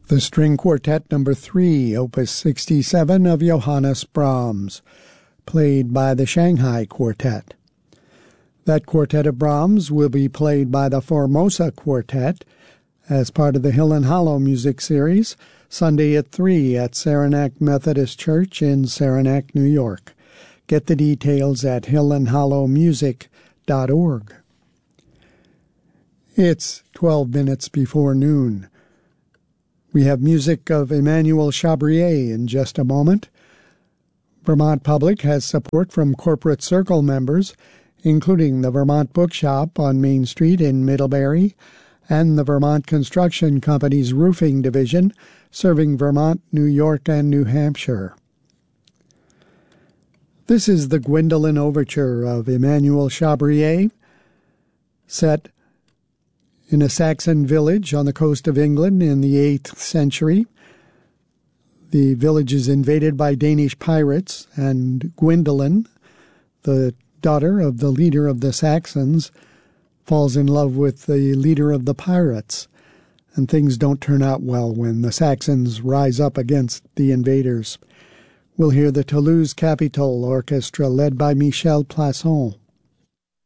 The String Quartet No. 3, Opus 67 of Johannes Brahms, played by the Shanghai Quartet. That quartet of Brahms will be played by the Formosa Quartet as part of the Hill and Hollow music series, Sunday at 3 at Saranac Methodist Church in Saranac, New York. Get the details at hillandhollowmusic.org. It's 12 minutes before noon. We have music of Emmanuel Chabrier in just a moment. Vermont Public has support from Corporate Circle members, including the Vermont Bookshop on Main Street in Middlebury and the Vermont Construction Company's roofing division, serving Vermont, New York, and New Hampshire. This is the Gwendolen Overture of Emmanuel Chabrier, set in a Saxon village on the coast of England in the 8th century. The village is invaded by Danish pirates, and Gwendolen, the daughter of the leader of the Saxons, falls in love with the leader of the pirates, and things don't turn out well when the Saxons rise up against the invaders. We'll hear the Toulouse Capitol Orchestra led by Michel Plasson.